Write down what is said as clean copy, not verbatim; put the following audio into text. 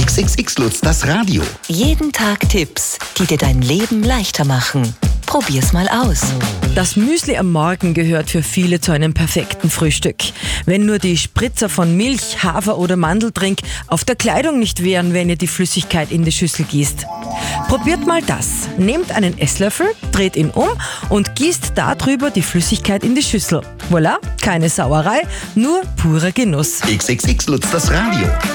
XXX Lutz, das Radio. Jeden Tag Tipps, die dir dein Leben leichter machen. Probier's mal aus. Das Müsli am Morgen gehört für viele zu einem perfekten Frühstück. Wenn nur die Spritzer von Milch, Hafer oder Mandeltrink auf der Kleidung nicht wären, wenn ihr die Flüssigkeit in die Schüssel gießt. Probiert mal das. Nehmt einen Esslöffel, dreht ihn um und gießt darüber die Flüssigkeit in die Schüssel. Voilà, keine Sauerei, nur purer Genuss. XXX Lutz, das Radio.